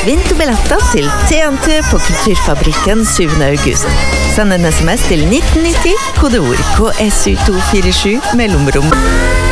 Vinn to billetter til TNT på Kulturfabrikken 7. august. Send en SMS til 1990, kodeord KSU247 mellomrom.